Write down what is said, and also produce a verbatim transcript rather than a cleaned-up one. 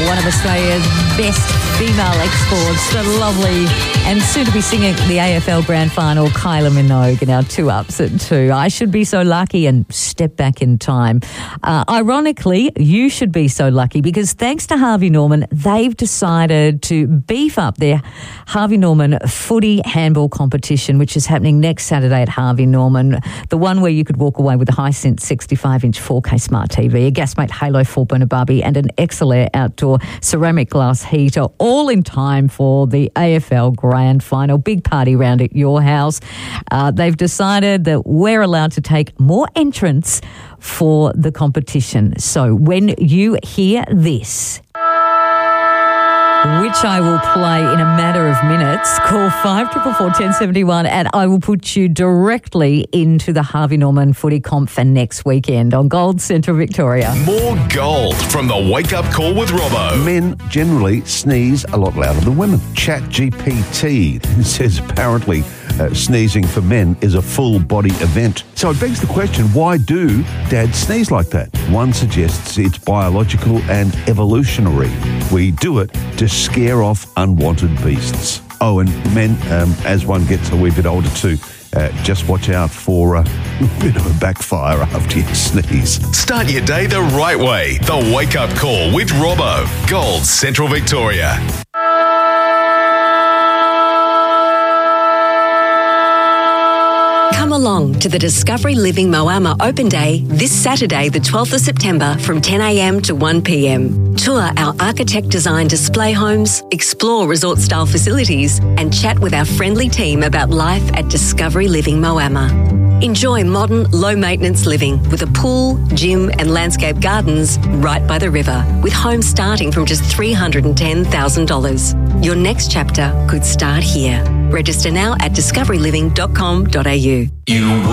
one of Australia's best female exports, the lovely and soon to be singing the A F L Grand Final, Kylie Minogue, in our two ups at two. I Should Be So Lucky and Step Back in Time. Uh, ironically, you should be so lucky because thanks to Harvey Norman, they've decided to beef up their Harvey Norman footy handball competition, which is happening next Saturday at Harvey Norman. The one where you could walk away with a Hisense sixty-five inch four K smart T V, a Gasmate Halo four burner Barbie and an Excel outdoor ceramic glass heater, all in time for the A F L Grand Final. Big party round at your house. Uh, they've decided that we're allowed to take more entrants for the competition. So when you hear this, which I will play in a matter of minutes, call five four four, one oh seven one and I will put you directly into the Harvey Norman footy comp for next weekend on Gold Central Victoria. More gold from the Wake Up Call with Robbo. Men generally sneeze a lot louder than women. ChatGPT says apparently uh, sneezing for men is a full body event. So it begs the question, why do dads sneeze like that? One suggests it's biological and evolutionary. We do it to scare off unwanted beasts. Oh, and men, um, as one gets a wee bit older too, uh, just watch out for uh, a bit of a backfire after you sneeze. Start your day the right way. The Wake Up Call with Robbo. Gold Central Victoria. Come along to the Discovery Living Moama Open Day this Saturday, the twelfth of September from ten a m to one p m. Tour our architect-designed display homes, explore resort-style facilities and chat with our friendly team about life at Discovery Living Moama. Enjoy modern, low-maintenance living with a pool, gym and landscape gardens right by the river, with homes starting from just three hundred ten thousand dollars. Your next chapter could start here. Register now at discovery living dot com dot a u. You